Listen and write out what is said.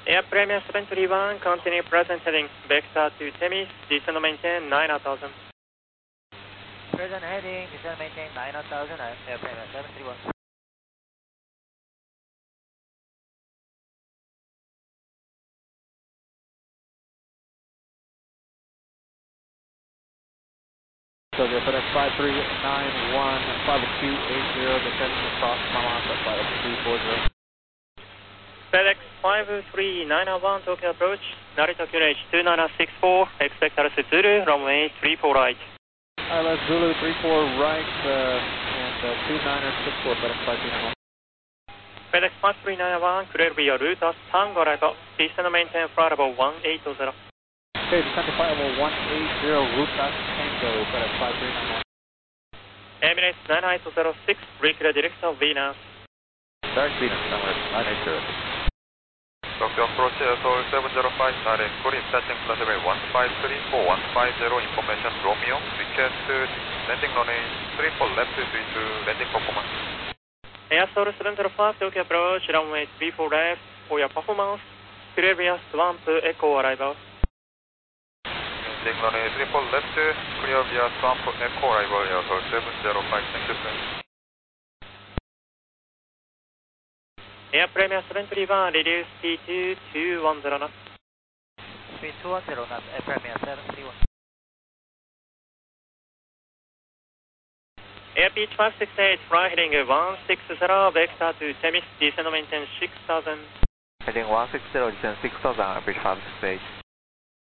Air Premier 731, continue present heading, vector to Temis, descend maintain 9000. Present heading, descend maintain 9000, Air Premier 731. So the FedEx 5391, 5Q80, descending across Mama at 5340. FedEx 5391, Tokyo approach, Narita QNH 2764, expect RS Zulu, runway 34 right. ILS Zulu 34 right, and 2964, FedEx 5391. FedEx 5391, clear via route as Tango arrival, descend maintain flight level 180. Okay, descend to flight level 180, route as Tango, FedEx 5391. Emirates 9806, reclear direction Venus. Direct Venus, Emirates 980. Tokyo approach Seoul 705, direct Korea, starting flight level 153, 4150, information Romeo, request landing runway 34 left, 32, landing performance. Air Seoul 705, Tokyo approach, runway 34 left, for your performance, clear via Swamp Echo arrival. Landing runway 34 left, clear via Swamp Echo arrival, Air Seoul 705, thank you sir. Air Premier 731, reduce T2 210 knots. Speed 210 knots, Air Premier 731. Air Beach 568, fly heading 160, vector to Temis, descend maintain 6000. Heading 160, descend 6000, Beach 568.